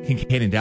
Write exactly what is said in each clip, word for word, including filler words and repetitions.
Kincaid and Dow.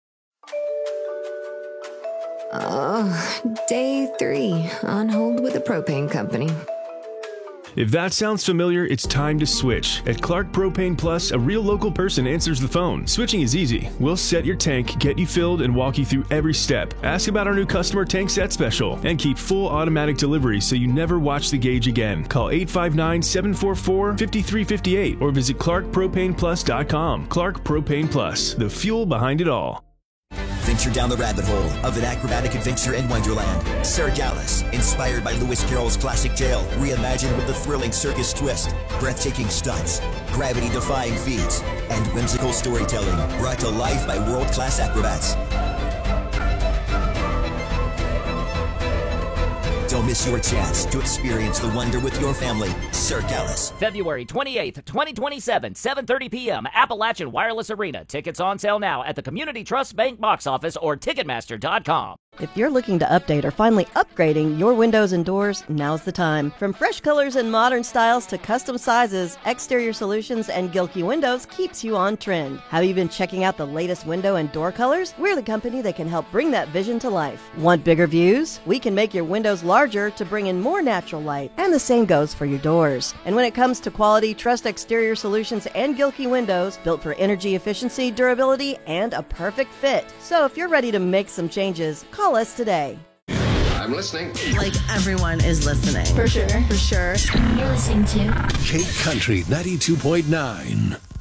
Oh, day three on hold with the propane company. If that sounds familiar, it's time to switch. At Clark Propane Plus, a real local person answers the phone. Switching is easy. We'll set your tank, get you filled, and walk you through every step. Ask about our new customer tank set special, and keep full automatic delivery so you never watch the gauge again. Call eight five nine, seven four four, five three five eight or visit clark propane plus dot com. Clark Propane Plus, the fuel behind it all. Venture down the rabbit hole of an acrobatic adventure in Wonderland. Sir Gallus, inspired by Lewis Carroll's classic tale, reimagined with a thrilling circus twist, breathtaking stunts, gravity-defying feats, and whimsical storytelling brought to life by world-class acrobats. Don't miss your chance to experience the wonder with your family. Sir Gallus. February twenty-eighth, twenty twenty-seven, seven thirty p.m. Appalachian Wireless Arena. Tickets on sale now at the Community Trust Bank box office or Ticketmaster dot com. If you're looking to update or finally upgrading your windows and doors, now's the time. From fresh colors and modern styles to custom sizes, Exterior Solutions and Gilkey Windows keeps you on trend. Have you been checking out the latest window and door colors? We're the company that can help bring that vision to life. Want bigger views? We can make your windows larger to bring in more natural light, and the same goes for your doors. And when it comes to quality, trust Exterior Solutions and Gilkey Windows, built for energy efficiency, durability, and a perfect fit. So if you're ready to make some changes, call us today. I'm listening. Like everyone is listening. For sure. For sure. You're listening to Cape Country ninety-two point nine.